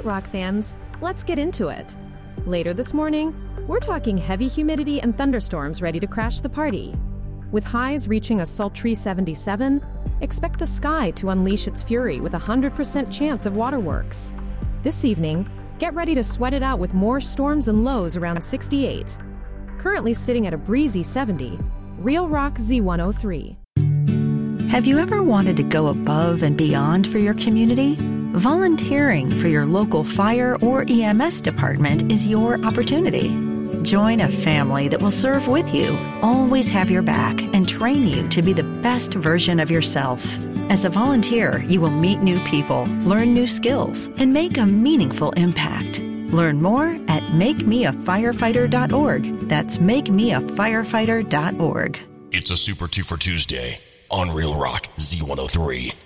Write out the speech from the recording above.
right, Rock fans, let's get into it. Later this morning, we're talking heavy humidity and thunderstorms ready to crash the party. With highs reaching a sultry 77, expect the sky to unleash its fury with a 100% chance of waterworks. This evening, get ready to sweat it out with more storms and lows around 68. Currently sitting at a breezy 70, Real Rock Z103. Have you ever wanted to go above and beyond for your community? Volunteering for your local fire or EMS department is your opportunity. Join a family that will serve with you, always have your back, and train you to be the best version of yourself. As a volunteer, you will meet new people, learn new skills, and make a meaningful impact. Learn more at makemeafirefighter.org. That's makemeafirefighter.org. It's a Super 2 for Tuesday on Real Rock Z103.